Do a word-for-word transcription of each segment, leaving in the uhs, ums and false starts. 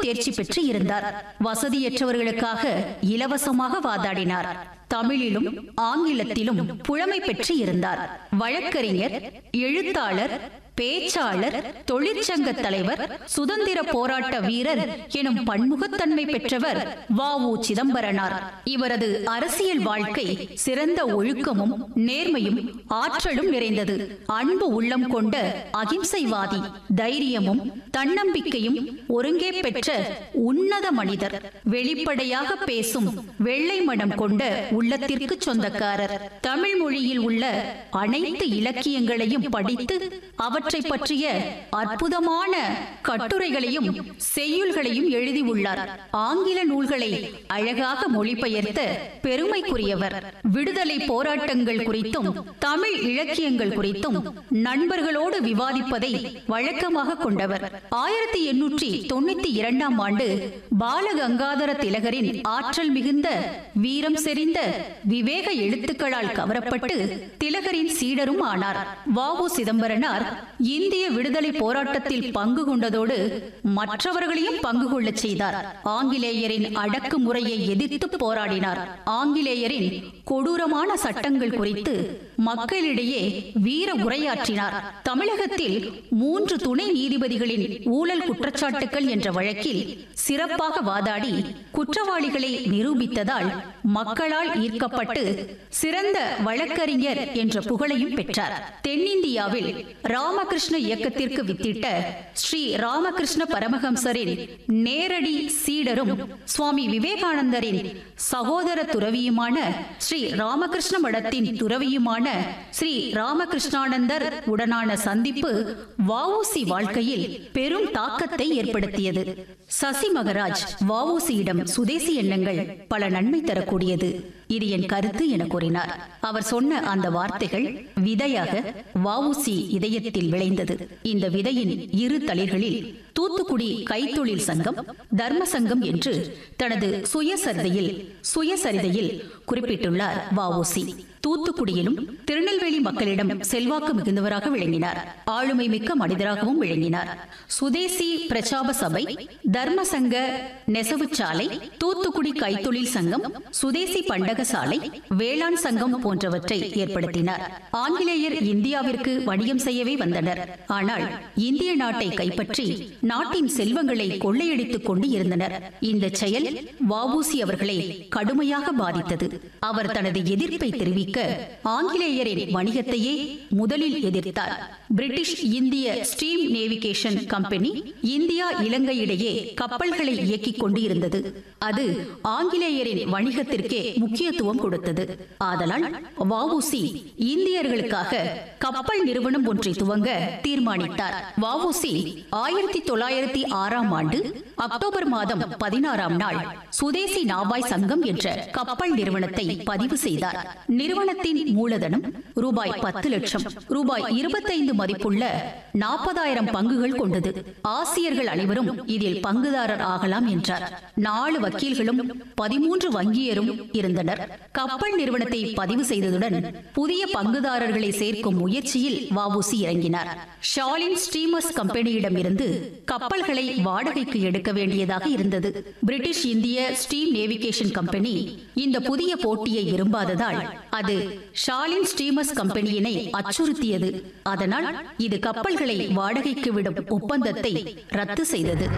தேர்ச்சி பெற்று இருந்தார். வசதியற்றவர்களுக்காக இலவசமாக வாதாடினார். தமிழிலும் ஆங்கிலத்திலும் புலமை பெற்று இருந்தார். வழக்கறிஞர், எழுத்தாளர், பேச்சாளர், தொழிற்சங்க தலைவர், சுதந்திர போராட்ட வீரர் எனும் பன்முகத்தன்மை பெற்றவர் வ உ சிதம்பரனார். இவரது அரசியல் வாழ்க்கை சிறந்த ஒழுக்கமும் நேர்மையும் ஆற்றலும் நிறைந்தது. அன்பு உள்ளம் கொண்ட அகிம்சைவாதி, தைரியமும் தன்னம்பிக்கையும் ஒருங்கே பெற்ற உன்னத மனிதர். வெளிப்படையாக பேசும் வெள்ளை மனம் கொண்ட உள்ளத்திற்கு சொந்தக்காரர். தமிழ் மொழியில் உள்ள அனைத்து இலக்கியங்களையும் படித்து அவற்றை பற்றிய அற்புதமான கட்டுரைகளையும் செய்யுள்களையும் எழுதியுள்ளார். ஆங்கில நூல்களை அழகாக மொழிபெயர்த்த பெருமைக்குரியவர். விடுதலை போராட்டங்கள் குறித்தும் தமிழ் இலக்கியங்கள் குறித்தும் நண்பர்களோடு விவாதிப்பதை வழக்கமாக கொண்டவர். ஆயிரத்தி எண்ணூற்றி தொண்ணூத்தி இரண்டாம் ஆண்டு பாலகங்காதர திலகரின் ஆற்றல் மிகுந்த வீரம் செறிந்த விவேக எழுத்துக்களால் கவரப்பட்டு திலகரின் சீடரும் ஆனார். வ உ சிதம்பரனார் இந்திய விடுதலை போராட்டத்தில் பங்கு கொண்டதோடு மற்றவர்களையும் பங்கு கொள்ளச் செய்தார். ஆங்கிலேயரின் அடக்குமுறையை எதிர்த்து போராடினார். ஆங்கிலேயரின் கொடூரமான சட்டங்கள் குறித்து மக்களிடையே வீர உரையாற்றினார். தமிழகத்தில் மூன்று துணை நீதிபதிகளின் ஊழல் குற்றச்சாட்டுகள் என்ற வழக்கில் சிறப்பாக வாதாடி குற்றவாளிகளை நிரூபித்ததால் மக்களால் ஈர்க்கப்பட்டு சிறந்த வழக்கறிஞர் என்ற புகழையும் பெற்றார். தென்னிந்தியாவில் ராமகிருஷ்ண இயக்கத்திற்கு வித்திட்ட ஸ்ரீ ராமகிருஷ்ண பரமஹம்சரின் நேரடி சீடரும் சுவாமி விவேகானந்தரின் சகோதர துறவியுமான ஸ்ரீ ராமகிருஷ்ண மடத்தின் துறவியுமான ஸ்ரீ ராமகிருஷ்ணானந்தர் உடனான சந்திப்பு வ உ சி வாழ்க்கையில் பெரும் தாக்கத்தை ஏற்படுத்தியது. சசி மகராஜ் வ உ சியிடம் சுதேசி எண்ணங்கள் பல நன்மை தரக்கூடியது, இது என் கருத்து என கூறினார். அவர் சொன்ன அந்த வார்த்தைகள் விதையாக வ உ சி இதயத்தில் விளைந்தது. இந்த விதையின் இரு தளிர்களில் தூத்துக்குடி கைத்தொழில் சங்கம், தர்ம சங்கம் என்று தனது சுயசரிதையில் சுயசரிதையில் குறிப்பிட்டுள்ளார் வ உ சி. தூத்துக்குடியிலும் திருநெல்வேலி மக்களிடம் செல்வாக்கு மிகுந்தவராக விளங்கினார். ஆளுமை மிக்க மனிதராகவும் விளங்கினார். சுதேசி பிரச்சாப சபை, தர்ம சங்க நெசவு சாலை, தூத்துக்குடி கைத்தொழில் சங்கம், சுதேசி பண்டக சாலை, வேளாண் சங்கம் போன்றவற்றை ஏற்படுத்தினார். ஆங்கிலேயர் இந்தியாவிற்கு வணிகம் செய்யவே வந்தனர். ஆனால் இந்திய நாட்டை கைப்பற்றி நாட்டின் செல்வங்களை கொள்ளையடித்துக் கொண்டு இருந்தனர். இந்த செயல் வ உ சி அவர்களை கடுமையாக பாதித்தது. அவர் தனது எதிர்ப்பை தெரிவிக்க ஆங்கிலேயரின் வணிகத்தையே முதலில் எதிர்த்தார். பிரிட்டிஷ் இந்திய ஸ்டீம் நேவிகேஷன் கம்பெனி இந்தியா இலங்கை இடையே கப்பல்களை இயக்கிக் கொண்டு இருந்தது. அது ஆங்கிலேயரின் வணிகத்திற்கே முக்கியத்துவம் கொடுத்தது. ஆதலால் வ உ சி இந்தியர்களுக்காக கப்பல் நிறுவனம் ஒன்றை துவங்க தீர்மானித்தார். வ உ சி ஆயிரத்தி தொள்ளாயிரத்தி ஆறாம் ஆண்டு அக்டோபர் மாதம் பதினாறாம் நாள் சுதேசி நாவாய் சங்கம் என்ற கப்பல் நிறுவனத்தை பதிவு செய்தார். நிறுவனத்தின் மூலதனம் ரூபாய் பத்து லட்சம். ரூபாய் இருபத்தைந்து மதிப்புள்ள நாற்பதாயிரம் பங்குகள் கொண்டது. ஆசியர்கள் அனைவரும் இதில் பங்குதாரர் ஆகலாம் என்றார். நாலு வக்கீல்களும் பதிமூன்று வங்கியரும் இருந்தனர். கப்பல் நிறுவனத்தை பதிவு செய்ததுடன் புதிய பங்குதாரர்களை சேர்க்கும் முயற்சியில் வ உ சி இறங்கினார். ஷாலின் ஸ்டீமர்ஸ் கம்பெனியிடம் இருந்து கப்பல்களை வாடகைக்கு எடுக்க வேண்டியதாக இருந்தது. பிரிட்டிஷ் இந்திய ஸ்டீம் நேவிகேஷன் கம்பெனி இந்த புதிய போட்டியை விரும்பாததால் அது ஷாலின் ஸ்டீமர்ஸ் கம்பெனியினை அச்சுறுத்தியது. அதனால் இது கப்பல்களை வாடகைக்கு விடும் ஒப்பந்தத்தை ரத்து செய்தது.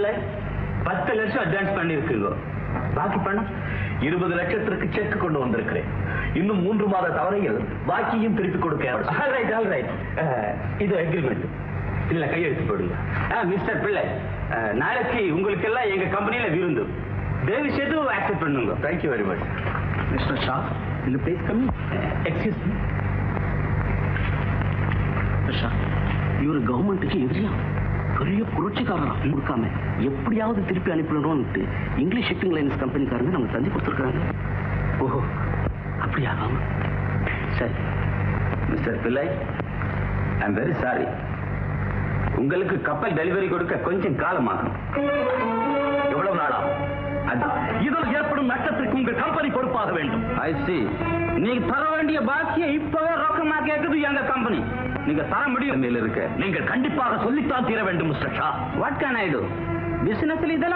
பத்து லட்சம் அட்வான்ஸ் பண்ணிருக்கீங்க, பாக்கி பணம் இருபது லட்சத்திற்கு செக் கொண்டு வந்திருக்கிறேன். இன்னும் மூன்று மாத தவறையில் பாக்கியும் திருப்பி கொடுக்க. இது அக்ரிமெண்ட், இல்ல கையெழுத்து போடுங்க. மிஸ்டர் பிள்ளை, நாளைக்கு உங்களுக்கு எல்லாம் எங்க கம்பெனியில விருந்து, தயவு செய்து அக்செப்ட் பண்ணுங்க. Thank you very much. Mister Shah, இந்த பிளேஸ் கம்மி. எக்ஸ்கியூஸ் மீ ஷா, இவரு கவர்மெண்ட்டுக்கு எதிரியா பெரிய புரட்சிக்காரரா கொடுக்காம எப்படியாவது திருப்பி அனுப்பிடணும்னு இங்கிலீஷ் ஷிப்பிங் லைன்ஸ் கம்பெனிக்காரங்க நம்ம தந்தி கொடுத்துருக்காங்க. ஓஹோ, அப்படியா? சரி மிஸ்டர் பிள்ளை, ஐ எம் வெரி சாரி. உங்களுக்கு கப்பல் டெலிவரி கொடுக்க கொஞ்சம் காலமாகும். எவ்வளவு நாளா? இதில் ஏற்படும் நஷ்டத்திற்கு உங்க கம்பெனி பொறுப்பாக வேண்டும். ஐ சி. நீங்க தர வேண்டிய பாக்கியை இப்பவே ரொக்கமா கேட்குது எங்க கம்பெனி. நீங்க தர முடியும் இருக்கு. நீங்கள் கண்டிப்பாக சொல்லித்தான் தீர வேண்டும் mister Shah. What can I to? பிசினஸ்ல இதெல்லாம்